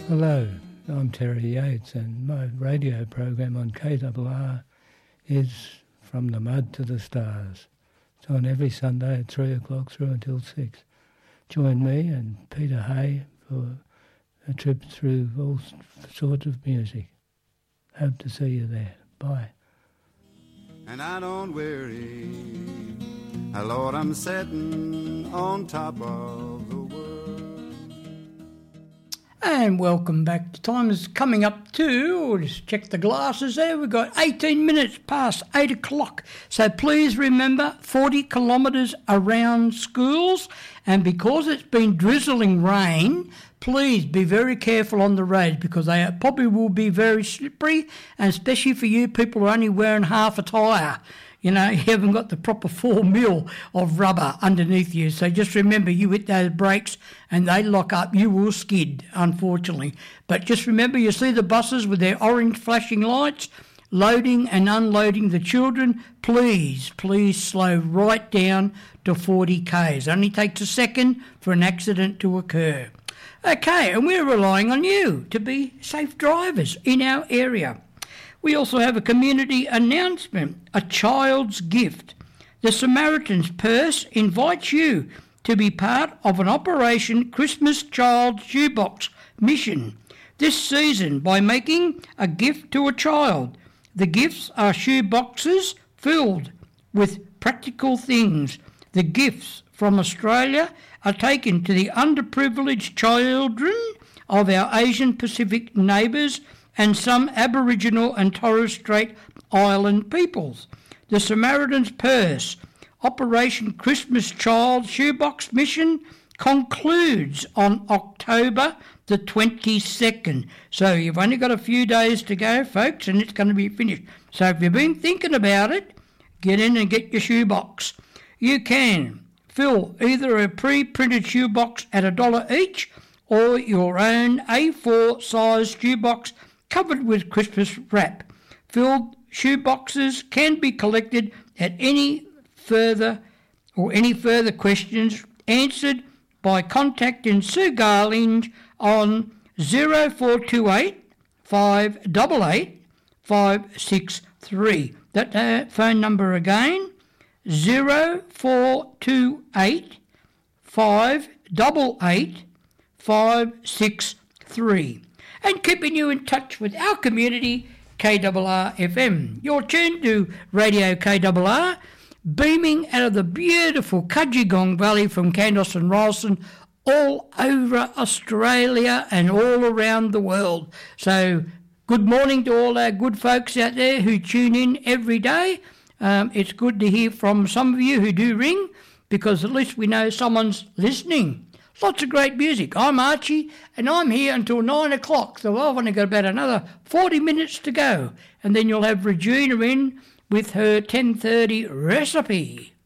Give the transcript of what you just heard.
Hello, I'm Terry Yates, and my radio program on KRR is From the Mud to the Stars. It's on every Sunday at 3 o'clock through until 6. Join me and Peter Hay for a trip through all sorts of music. Hope to see you there. Bye. And I don't worry, Lord, I'm sitting on top of the world. And welcome back. The time is coming up to, just check the glasses there, we've got 18 minutes past 8 o'clock. So please remember, 40 kilometres around schools, and because it's been drizzling rain, please be very careful on the roads because they probably will be very slippery, and especially for you people who are only wearing half a tyre. You know, you haven't got the proper 4 mil of rubber underneath you. So just remember, you hit those brakes and they lock up, you will skid, unfortunately. But just remember, you see the buses with their orange flashing lights, loading and unloading the children. Please slow right down to 40 k's. It only takes a second for an accident to occur. Okay, and we're relying on you to be safe drivers in our area. We also have a community announcement, a child's gift. The Samaritan's Purse invites you to be part of an Operation Christmas Child Shoebox mission this season by making a gift to a child. The gifts are shoe boxes filled with practical things. The gifts from Australia are taken to the underprivileged children of our Asian Pacific neighbours and some Aboriginal and Torres Strait Island peoples. The Samaritan's Purse Operation Christmas Child Shoebox mission concludes on October the 22nd. So you've only got a few days to go, folks, and it's going to be finished. So if you've been thinking about it, get in and get your shoebox. You can fill either a pre-printed shoebox at $1 each or your own A4 size shoebox covered with Christmas wrap. Filled shoeboxes can be collected at any further questions answered by contacting Sue Garling on 0428 588 563. That phone number again, 0428 588 563. And keeping you in touch with our community, KRR FM. You're tuned to Radio KRR, beaming out of the beautiful Cudgegong Valley from Kandos and Rylstone, all over Australia and all around the world. So good morning to all our good folks out there who tune in every day. It's good to hear from some of you who do ring, because at least we know someone's listening. Lots of great music. I'm Archie, and I'm here until 9 o'clock, so I've only got about another 40 minutes to go, and then you'll have Regina in with her 10:30 recipe.